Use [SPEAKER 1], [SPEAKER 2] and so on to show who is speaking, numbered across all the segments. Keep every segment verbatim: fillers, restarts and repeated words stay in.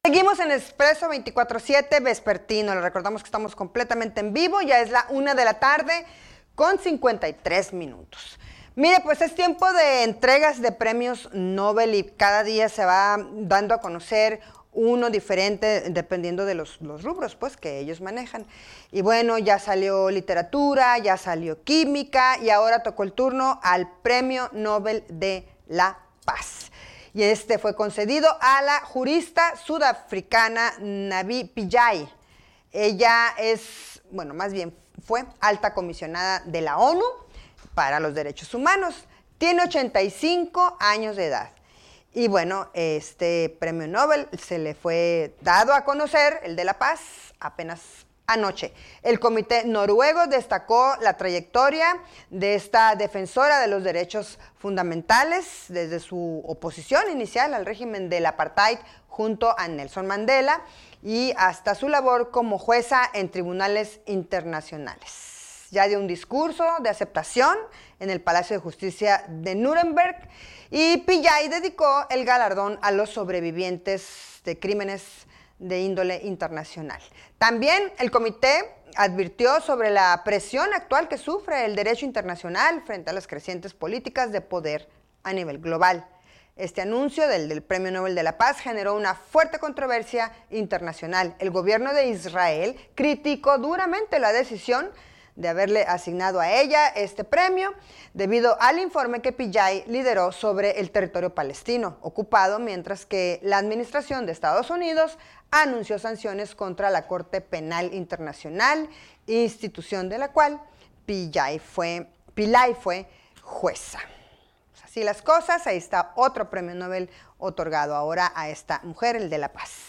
[SPEAKER 1] Seguimos en Expreso veinticuatro siete vespertino. Les recordamos que estamos completamente en vivo. Ya es la una de la tarde con cincuenta y tres minutos. Mire, pues es tiempo de entregas de premios Nobel y cada día se va dando a conocer uno diferente dependiendo de los, los rubros pues que ellos manejan. Y bueno, ya salió literatura, ya salió química y ahora tocó el turno al Premio Nobel de la Paz. Y este fue concedido a la jurista sudafricana Navi Pillay. Ella es, bueno, más bien fue alta comisionada de la ONU para los Derechos Humanos. Tiene ochenta y cinco años de edad. Y bueno, este premio Nobel se le fue dado a conocer, el de la paz, apenas anoche. El comité noruego destacó la trayectoria de esta defensora de los derechos fundamentales desde su oposición inicial al régimen del apartheid junto a Nelson Mandela y hasta su labor como jueza en tribunales internacionales. Ya dio un discurso de aceptación en el Palacio de Justicia de Nuremberg y Pillay dedicó el galardón a los sobrevivientes de crímenes de índole internacional. También el comité advirtió sobre la presión actual que sufre el derecho internacional frente a las crecientes políticas de poder a nivel global. Este anuncio del, del Premio Nobel de la Paz generó una fuerte controversia internacional. El gobierno de Israel criticó duramente la decisión de haberle asignado a ella este premio debido al informe que Pillay lideró sobre el territorio palestino ocupado, mientras que la administración de Estados Unidos anunció sanciones contra la Corte Penal Internacional, institución de la cual Pillay fue, Pillay fue jueza. Pues así las cosas, ahí está otro premio Nobel otorgado ahora a esta mujer, el de la paz.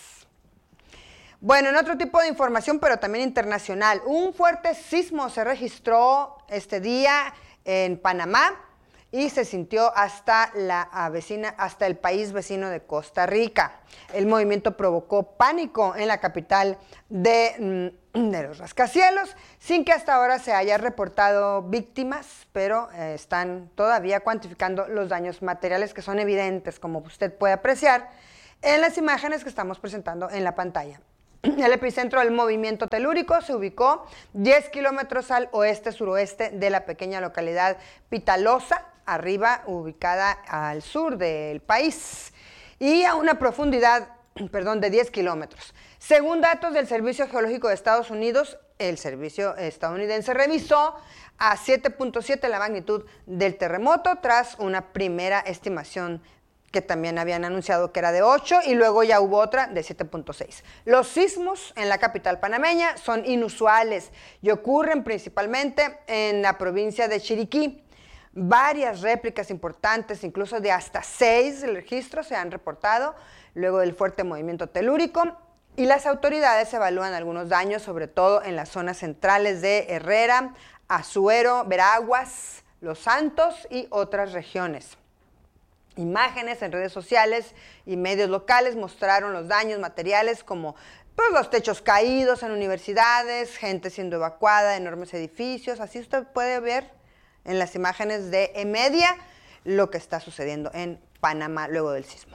[SPEAKER 1] Bueno, en otro tipo de información, pero también internacional, un fuerte sismo se registró este día en Panamá y se sintió hasta, la vecina, hasta el país vecino de Costa Rica. El movimiento provocó pánico en la capital de, de los rascacielos, sin que hasta ahora se haya reportado víctimas, pero eh, están todavía cuantificando los daños materiales que son evidentes, como usted puede apreciar en las imágenes que estamos presentando en la pantalla. El epicentro del movimiento telúrico se ubicó diez kilómetros al oeste-suroeste de la pequeña localidad Pitalosa, arriba ubicada al sur del país, y a una profundidad perdón, de diez kilómetros. Según datos del Servicio Geológico de Estados Unidos, el servicio estadounidense revisó a siete punto siete la magnitud del terremoto tras una primera estimación que también habían anunciado que era de ocho, y luego ya hubo otra de siete punto seis. Los sismos en la capital panameña son inusuales y ocurren principalmente en la provincia de Chiriquí. Varias réplicas importantes, incluso de hasta seis registros, se han reportado luego del fuerte movimiento telúrico, y las autoridades evalúan algunos daños, sobre todo en las zonas centrales de Herrera, Azuero, Veraguas, Los Santos y otras regiones. Imágenes en redes sociales y medios locales mostraron los daños materiales como pues, los techos caídos en universidades, gente siendo evacuada, enormes edificios. Así usted puede ver en las imágenes de eMedia lo que está sucediendo en Panamá luego del sismo.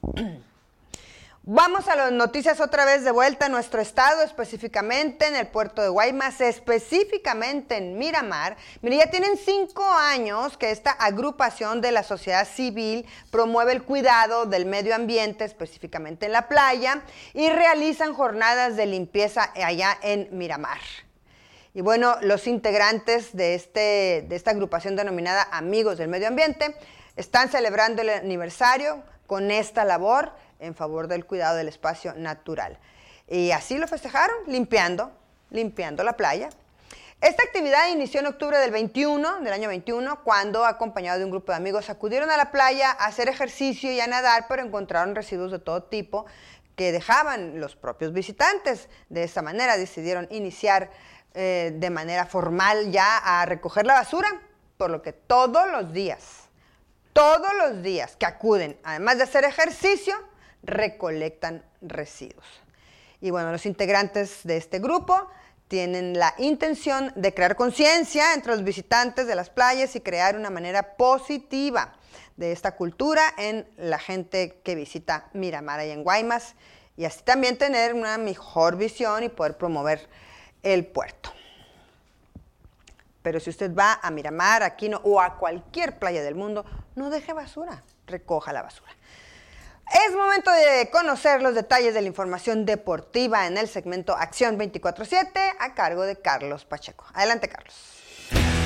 [SPEAKER 1] Vamos a las noticias otra vez de vuelta a nuestro estado, específicamente en el puerto de Guaymas, específicamente en Miramar. Mire, ya tienen cinco años que esta agrupación de la sociedad civil promueve el cuidado del medio ambiente, específicamente en la playa, y realizan jornadas de limpieza allá en Miramar. Y bueno, los integrantes de, este, de esta agrupación denominada Amigos del Medio Ambiente están celebrando el aniversario con esta labor en favor del cuidado del espacio natural. Y así lo festejaron, limpiando, limpiando la playa. Esta actividad inició en octubre del veintiuno, del año veintiuno, cuando, acompañados de un grupo de amigos, acudieron a la playa a hacer ejercicio y a nadar, pero encontraron residuos de todo tipo que dejaban los propios visitantes. De esta manera decidieron iniciar eh, de manera formal ya a recoger la basura, por lo que todos los días, todos los días que acuden, además de hacer ejercicio, recolectan residuos. Y bueno, los integrantes de este grupo tienen la intención de crear conciencia entre los visitantes de las playas y crear una manera positiva de esta cultura en la gente que visita Miramar y en Guaymas. y así también tener una mejor visión y poder promover el puerto. Pero si usted va a Miramar, Aquino o a cualquier playa del mundo, no deje basura, recoja la basura. Es momento de conocer los detalles de la información deportiva en el segmento Acción veinticuatro siete a cargo de Carlos Pacheco. Adelante, Carlos.